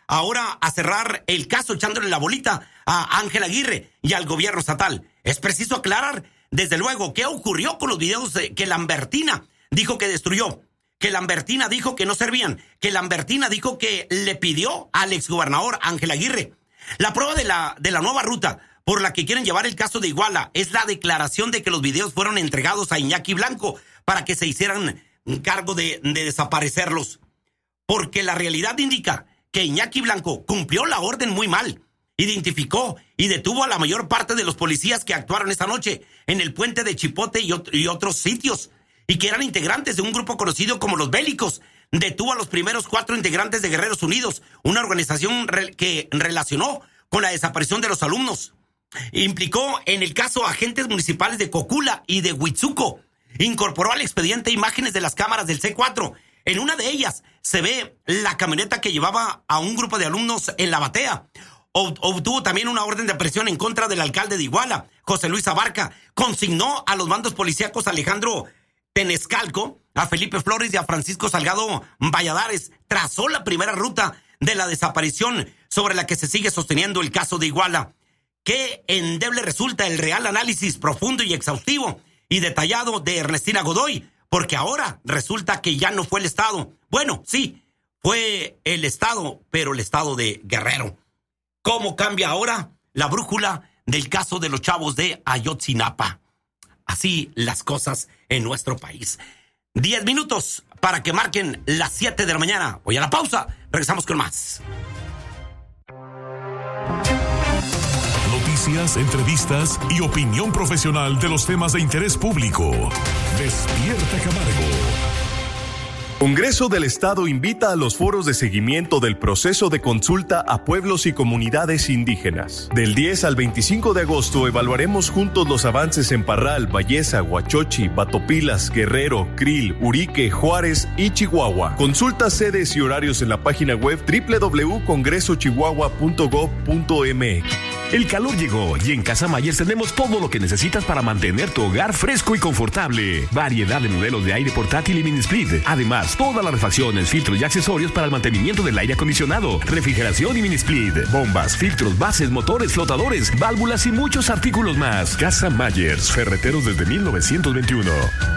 ahora a cerrar el caso echándole la bolita a Ángel Aguirre y al gobierno estatal. Es preciso aclarar, desde luego, qué ocurrió con los videos que Lambertina dijo que destruyó, que Lambertina dijo que no servían, que Lambertina dijo que le pidió al exgobernador Ángel Aguirre. La prueba de la nueva ruta por la que quieren llevar el caso de Iguala es la declaración de que los videos fueron entregados a Iñaki Blanco para que se hicieran cargo de desaparecerlos. Porque la realidad indica que Iñaki Blanco cumplió la orden muy mal. Identificó y detuvo a la mayor parte de los policías que actuaron esta noche en el puente de Chipote y otros sitios, y que eran integrantes de un grupo conocido como Los Bélicos. Detuvo a los primeros 4 integrantes de Guerreros Unidos, una organización que relacionó con la desaparición de los alumnos. Implicó en el caso a agentes municipales de Cocula y de Huitzuco. Incorporó al expediente imágenes de las cámaras del C4. En una de ellas se ve la camioneta que llevaba a un grupo de alumnos en la batea. Obtuvo también una orden de aprehensión en contra del alcalde de Iguala, José Luis Abarca. Consignó a los mandos policíacos Alejandro Tenescalco, a Felipe Flores y a Francisco Salgado Valladares. Trazó la primera ruta de la desaparición sobre la que se sigue sosteniendo el caso de Iguala. Qué endeble resulta el real análisis profundo y exhaustivo y detallado de Ernestina Godoy, porque ahora resulta que ya no fue el Estado. Bueno, sí, fue el Estado, pero el Estado de Guerrero. ¿Cómo cambia ahora la brújula del caso de los chavos de Ayotzinapa? Así las cosas en nuestro país. 10 minutos para que marquen las 7 de la mañana. Voy a la pausa, regresamos con más. Noticias, entrevistas y opinión profesional de los temas de interés público. Despierta Camargo. Congreso del Estado invita a los foros de seguimiento del proceso de consulta a pueblos y comunidades indígenas. Del 10 al 25 de agosto evaluaremos juntos los avances en Parral, Valleza, Huachochi, Batopilas, Guerrero, Krill, Urique, Juárez y Chihuahua. Consulta sedes y horarios en la página web www.congresochihuahua.gov.mx. El calor llegó y en Casa Myers tenemos todo lo que necesitas para mantener tu hogar fresco y confortable. Variedad de modelos de aire portátil y mini split. Además, todas las refacciones, filtros y accesorios para el mantenimiento del aire acondicionado, refrigeración y mini split, bombas, filtros, bases, motores, flotadores, válvulas y muchos artículos más. Casa Myers, ferreteros desde 1921.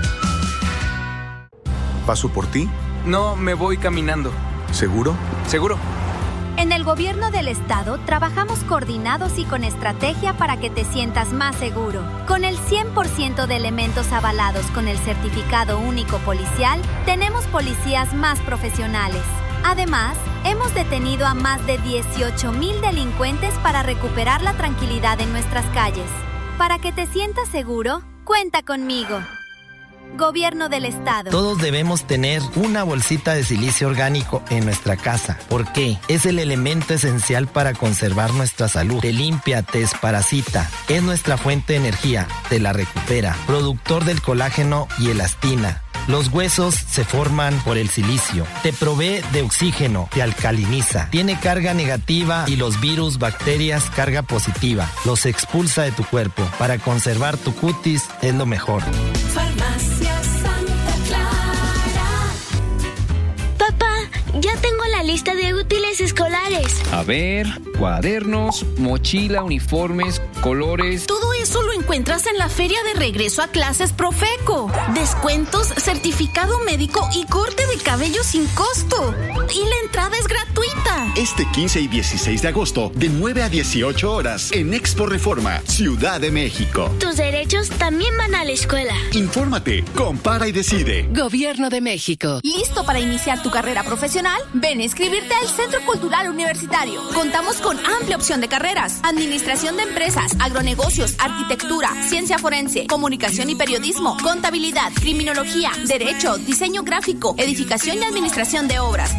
¿Paso por ti? No, me voy caminando. ¿Seguro? Seguro. En el gobierno del estado trabajamos coordinados y con estrategia para que te sientas más seguro. Con el 100% de elementos avalados con el certificado único policial, tenemos policías más profesionales. Además, hemos detenido a más de 18,000 delincuentes para recuperar la tranquilidad en nuestras calles. Para que te sientas seguro, cuenta conmigo. Gobierno del Estado. Todos debemos tener una bolsita de silicio orgánico en nuestra casa. ¿Por qué? Es el elemento esencial para conservar nuestra salud. Te limpia, te desparasita. Es nuestra fuente de energía. Te la recupera. Productor del colágeno y elastina. Los huesos se forman por el silicio. Te provee de oxígeno, te alcaliniza. Tiene carga negativa y los virus, bacterias, carga positiva. Los expulsa de tu cuerpo. Para conservar tu cutis es lo mejor. Farmacia Santa Clara. Papá, ya tengo la lista de útiles escolares. A ver, cuadernos, mochila, uniformes, colores. Todo eso lo encuentras en la Feria de Regreso a Clases Profeco. Descuentos, certificado médico y corte de cabello sin costo. Y la entrada es gratuita. Este 15 y 16 de agosto, de 9 a 18 horas, en Expo Reforma, Ciudad de México. Tus derechos también van a la escuela. Infórmate, compara y decide. Gobierno de México. ¿Listo para iniciar tu carrera profesional? Ven a inscribirte al Centro Cultural Universitario. Contamos con amplia opción de carreras: administración de empresas, agronegocios, arquitectura, ciencia forense, comunicación y periodismo, contabilidad, criminología, derecho, diseño gráfico, edificación y administración de obras,